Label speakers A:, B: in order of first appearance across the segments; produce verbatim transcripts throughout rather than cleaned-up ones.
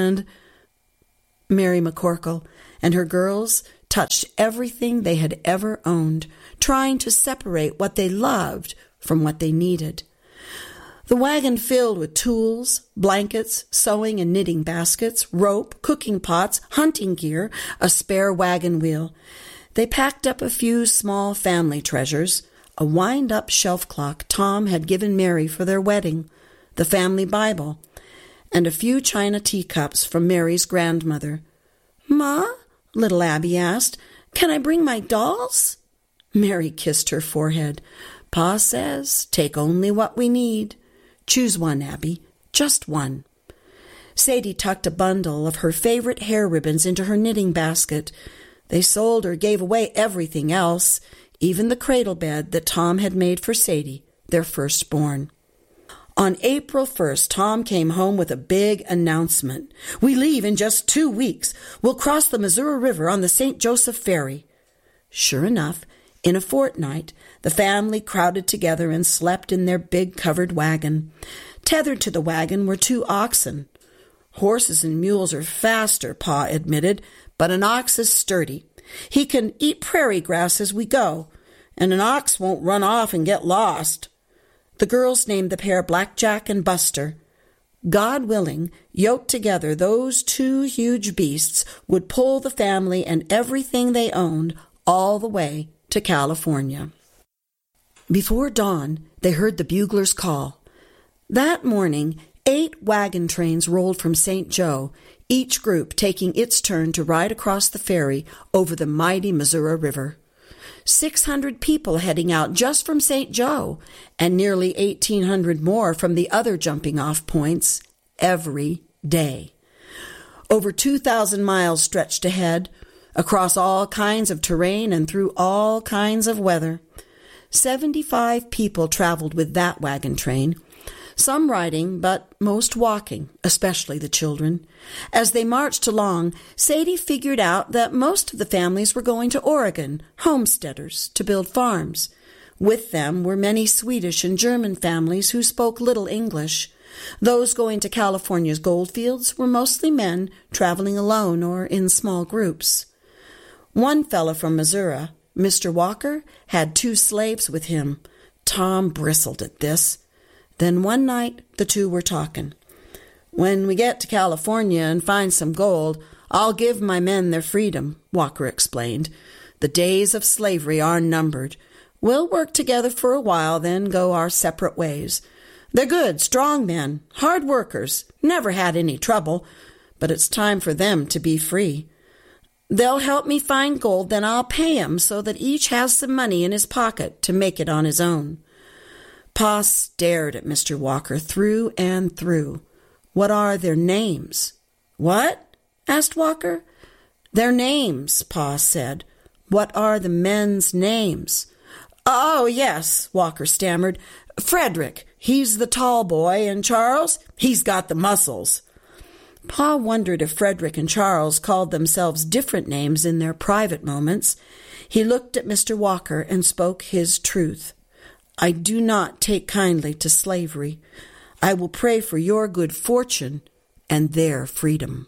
A: and Mary McCorkle and her girls touched everything they had ever owned, trying to separate what they loved from what they needed. The wagon filled with tools, blankets, sewing and knitting baskets, rope, cooking pots, hunting gear, a spare wagon wheel. They packed up a few small family treasures, a wind-up shelf clock Tom had given Mary for their wedding, the family Bible, and a few china teacups from Mary's grandmother. "Ma," little Abby asked, "can I bring my dolls?" Mary kissed her forehead. "Pa says, take only what we need. Choose one, Abby, just one." Sadie tucked a bundle of her favorite hair ribbons into her knitting basket. They sold or gave away everything else, even the cradle bed that Tom had made for Sadie, their firstborn. On April first, Tom came home with a big announcement. "We leave in just two weeks. We'll cross the Missouri River on the Saint Joseph Ferry." Sure enough, in a fortnight, the family crowded together and slept in their big covered wagon. Tethered to the wagon were two oxen. "Horses and mules are faster," Pa admitted, "but an ox is sturdy. He can eat prairie grass as we go, and an ox won't run off and get lost." The girls named the pair Blackjack and Buster. God willing, yoked together, those two huge beasts would pull the family and everything they owned all the way to California. Before dawn, they heard the bugler's call. That morning, eight wagon trains rolled from Saint Joe, each group taking its turn to ride across the ferry over the mighty Missouri River. Six hundred people heading out just from Saint Joe, and nearly eighteen hundred more from the other jumping-off points every day. Over two thousand miles stretched ahead, across all kinds of terrain and through all kinds of weather. Seventy-five people traveled with that wagon train, some riding, but most walking, especially the children. As they marched along, Sadie figured out that most of the families were going to Oregon, homesteaders, to build farms. With them were many Swedish and German families who spoke little English. Those going to California's goldfields were mostly men traveling alone or in small groups. One fellow from Missouri, Mister Walker, had two slaves with him. Tom bristled at this. Then one night the two were talking. "When we get to California and find some gold, I'll give my men their freedom," Walker explained. "The days of slavery are numbered. We'll work together for a while, then go our separate ways. They're good, strong men, hard workers, never had any trouble, but it's time for them to be free. They'll help me find gold, then I'll pay 'em so that each has some money in his pocket to make it on his own." Pa stared at Mister Walker through and through. "What are their names?" "What?" asked Walker. "Their names," Pa said. "What are the men's names?" "Oh, yes," Walker stammered. "Frederick, he's the tall boy, and Charles, he's got the muscles." Pa wondered if Frederick and Charles called themselves different names in their private moments. He looked at Mister Walker and spoke his truth. "I do not take kindly to slavery. I will pray for your good fortune and their freedom."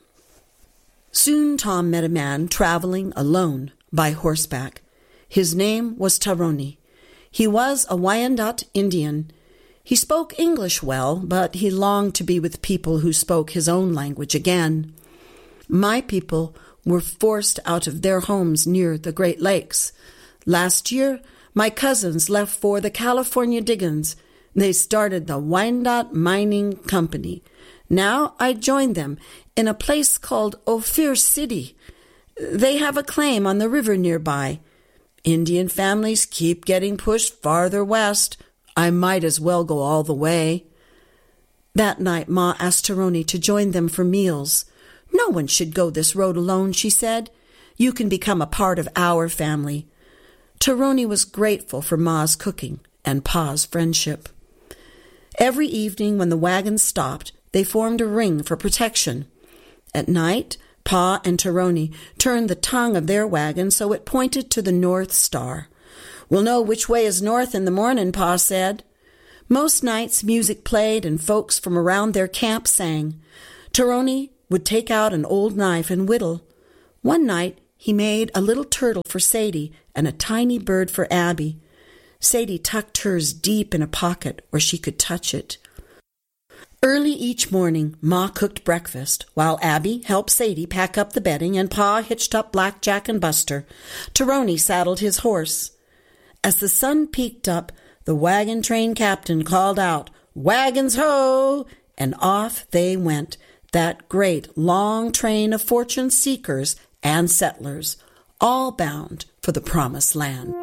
A: Soon Tom met a man traveling alone by horseback. His name was Taroni. He was a Wyandot Indian. He spoke English well, but he longed to be with people who spoke his own language again. "My people were forced out of their homes near the Great Lakes. Last year, my cousins left for the California diggings. They started the Wyandot Mining Company. Now I joined them in a place called Ophir City. They have a claim on the river nearby. Indian families keep getting pushed farther west. I might as well go all the way." That night, Ma asked Taroni to join them for meals. "No one should go this road alone," she said. "You can become a part of our family." Taroni was grateful for Ma's cooking and Pa's friendship. Every evening when the wagons stopped, they formed a ring for protection. At night, Pa and Taroni turned the tongue of their wagon so it pointed to the North Star. "We'll know which way is north in the morning," Pa said. Most nights music played and folks from around their camp sang. Taroni would take out an old knife and whittle. One night, he made a little turtle for Sadie and a tiny bird for Abby. Sadie tucked hers deep in a pocket where she could touch it. Early each morning, Ma cooked breakfast, while Abby helped Sadie pack up the bedding and Pa hitched up Black Jack and Buster. Tyrone saddled his horse. As the sun peeked up, the wagon train captain called out, "Wagons ho!" and off they went, that great long train of fortune seekers and settlers, all bound for the Promised Land.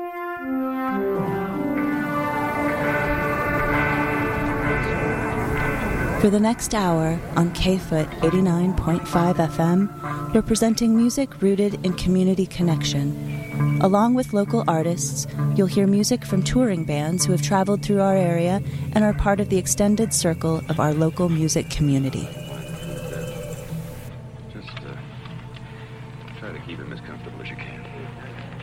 B: For the next hour on K-Foot eighty-nine point five F M, we're presenting music rooted in community connection. Along with local artists, you'll hear music from touring bands who have traveled through our area and are part of the extended circle of our local music community.
C: Just uh, try to keep him as comfortable as you can.